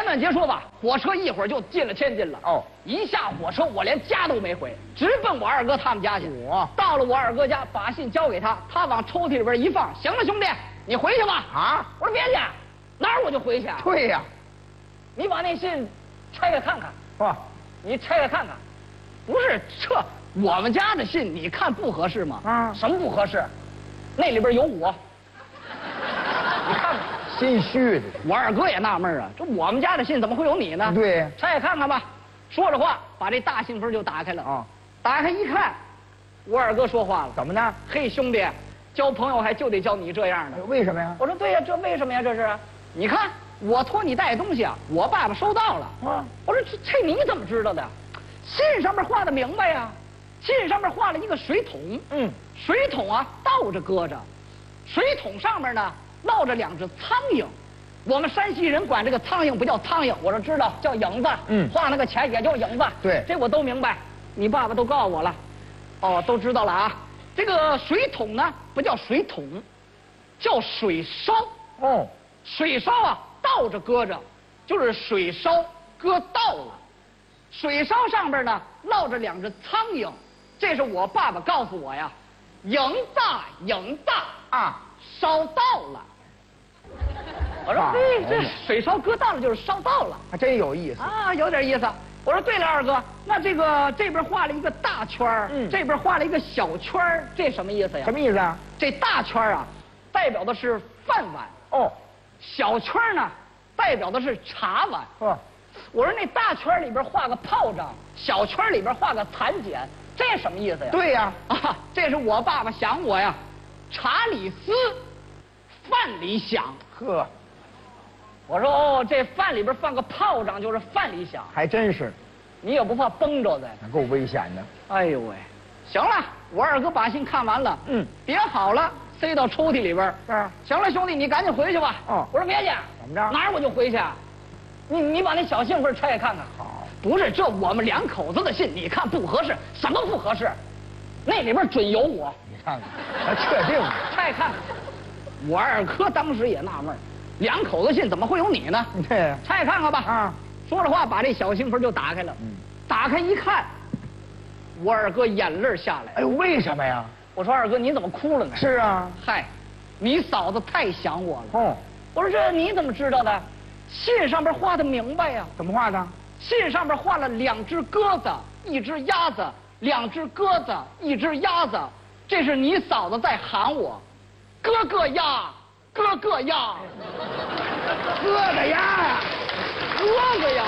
短截说吧，火车一会儿就进了天津了。哦，一下火车，我连家都没回，直奔我二哥他们家去。到了我二哥家，把信交给他，他往抽屉里边一放，行了，兄弟，你回去吧。啊，我说别去，哪儿我就回去啊。 对呀， 你把那信拆开看看。 哇， 你拆开看看，不是这我们家的信，你看不合适吗？啊，什么不合适？那里边有我，你看看。 心虚的， 我二哥也纳闷啊，这我们家的信怎么会有你呢？ 对， 拆开看看吧。说着话，把这大信封就打开了啊。打开一看，我二哥说话了， 怎么呢？ 嘿，兄弟，交朋友还就得交你这样的。 为什么呀？ 我说对呀，这为什么呀？这是，你看我托你带东西啊，我爸爸收到了。啊，我说这你怎么知道的？信上面画的明白呀，信上面画了一个水桶。嗯，水桶啊倒着搁着，水桶上面呢落着两只苍蝇，我们山西人管这个苍蝇不叫苍蝇，我说知道叫影子。嗯，画那个钱也叫影子。对，这我都明白，你爸爸都告诉我了。哦，都知道了啊。这个水桶呢不叫水桶，叫水烧。哦，水烧啊倒着搁着，就是水烧搁倒了。水烧上边呢落着两只苍蝇，这是我爸爸告诉我呀，影大影大啊。烧到了，我说嘿，这水烧搁到了就是烧到了， 还真有意思啊，有点意思。我说对了，二哥，那这边画了一个大圈这边画了一个小圈这什么意思呀？ 什么意思啊？ 这大圈啊，代表的是饭碗哦，小圈呢，代表的是茶碗哦。我说那大圈里边画个炮仗，小圈里边画个蚕茧，这什么意思呀？ 对呀， 啊，这是我爸爸想我呀，茶里思。饭里想，呵，我说哦，这饭里边放个炮仗就是饭里想， 还真是， 你也不怕崩着的， 够危险的。 哎呦喂，行了，我二哥把信看完了，别好了，塞到抽屉里边。是，行了，兄弟，你赶紧回去吧。哦，我说别去， 怎么着？ 哪儿我就回去。你把那小信封拆开看看。好，不是这我们两口子的信，你看不合适，什么不合适？那里边准有我。 你看看，还确定？ 拆看看。我二哥当时也纳闷，两口子信怎么会有你呢？对，拆看看吧。啊，说着话，把这小信封就打开了。打开一看，我二哥眼泪下来。 哎呦，为什么呀？ 我说二哥你怎么哭了呢？ 是啊， 嗨，你嫂子太想我了。哦，我说这你怎么知道的？信上边画的明白呀。 怎么画的？ 信上边画了两只鸽子，一只鸭子，两只鸽子，一只鸭子，这是你嫂子在喊我。哥哥呀，哥哥呀， 哥哥呀， 哥哥呀！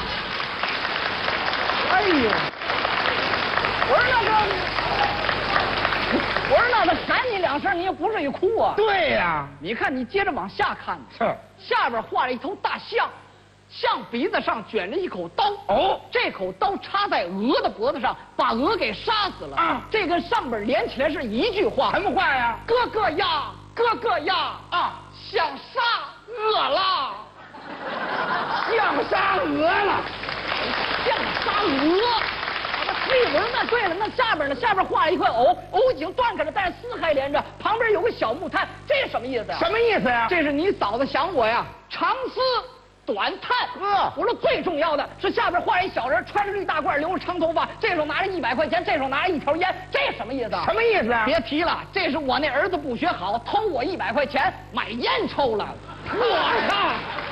哎呦，我说那他喊你两声，你也不至于哭啊。 对呀， 你看你接着往下看，是下边画了一头大象，象鼻子上卷着一口刀。哦，这口刀插在鹅的脖子上，把鹅给杀死了。啊，这跟上边连起来是一句话。 什么话呀？ 哥哥呀！哥哥呀！啊，想杀鹅了， 想杀鹅了， 想杀鹅。嘿，我说那对了，那下边呢？下边画了一块藕，藕已经断开了，但是丝还连着，旁边有个小木炭，这是什么意思呀？ 什么意思呀？ 这是你嫂子想我呀，长丝短炭。我说最重要的是下边画一小人，穿着绿大褂，留着长头发，这手拿着100块钱，这手拿着一条烟，这什么意思啊？ 什么意思啊？ 别提了，这是我那儿子不学好，偷我100块钱买烟抽了。我靠！